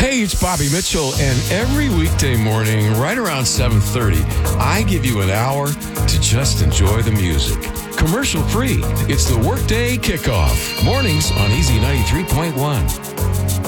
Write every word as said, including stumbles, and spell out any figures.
Hey, it's Bobby Mitchell, and every weekday morning, right around seven thirty, I give you an hour to just enjoy the music. Commercial free. It's the Workday Kickoff. Mornings on Easy ninety-three point one.